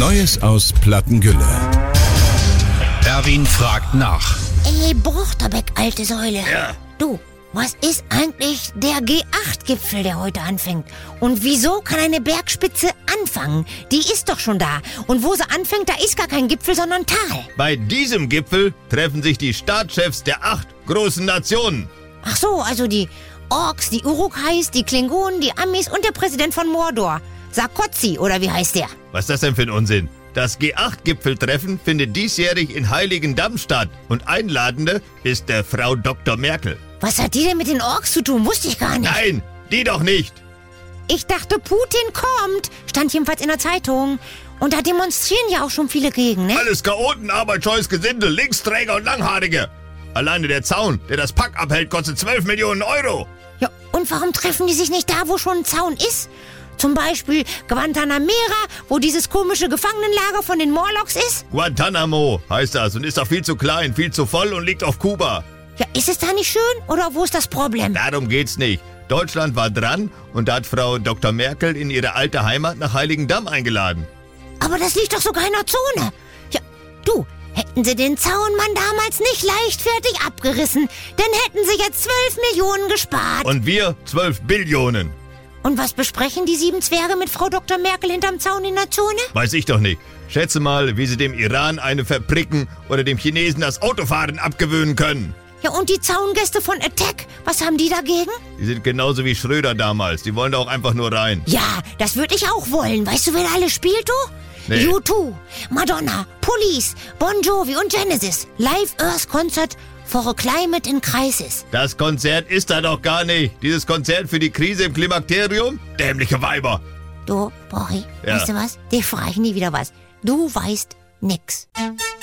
Neues aus Plattengülle. Erwin fragt nach. Ey, Brochterbeck, alte Säule. Ja. Du, was ist eigentlich der G8-Gipfel, der heute anfängt? Und wieso kann eine Bergspitze anfangen? Die ist doch schon da. Und wo sie anfängt, da ist gar kein Gipfel, sondern Tal. Bei diesem Gipfel treffen sich die Staatschefs der 8 großen Nationen. Ach so, also die Orks, die Uruk-hais, die Klingonen, die Amis und der Präsident von Mordor. Sarkozy, oder wie heißt der? Was ist das denn für ein Unsinn? Das G8-Gipfeltreffen findet diesjährig in Heiligendamm statt. Und Einladende ist der Frau Dr. Merkel. Was hat die denn mit den Orks zu tun? Wusste ich gar nicht. Nein, die doch nicht. Ich dachte, Putin kommt. Stand jedenfalls in der Zeitung. Und da demonstrieren ja auch schon viele gegen, ne? Alles Chaoten, arbeitsscheues Gesindel, Linksträger und Langhaarige. Alleine der Zaun, der das Pack abhält, kostet 12 Millionen Euro. Ja, und warum treffen die sich nicht da, wo schon ein Zaun ist? Zum Beispiel Guantanamera, wo dieses komische Gefangenenlager von den Morlocks ist? Guantanamo heißt das und ist doch viel zu klein, viel zu voll und liegt auf Kuba. Ja, ist es da nicht schön? Oder wo ist das Problem? Darum geht's nicht. Deutschland war dran und da hat Frau Dr. Merkel in ihre alte Heimat nach Heiligendamm eingeladen. Aber das liegt doch sogar in der Zone. Ja, du, hätten sie den Zaunmann damals nicht leichtfertig abgerissen, dann hätten sie jetzt 12 Millionen gespart. Und wir 12 Billionen. Und was besprechen die 7 Zwerge mit Frau Dr. Merkel hinterm Zaun in der Zone? Weiß ich doch nicht. Schätze mal, wie sie dem Iran eine verpricken oder dem Chinesen das Autofahren abgewöhnen können. Ja, und die Zaungäste von Attack, was haben die dagegen? Die sind genauso wie Schröder damals. Die wollen da auch einfach nur rein. Ja, das würde ich auch wollen. Weißt du, wer da alles spielt, du? Nee. U2, Madonna, Police, Bon Jovi und Genesis. Live Earth Concert for a Climate in Crisis. Das Konzert ist da doch gar nicht. Dieses Konzert für die Krise im Klimakterium? Dämliche Weiber. Du, Bori, Ja. weißt du was? Dich frage ich nie wieder was. Du weißt nix.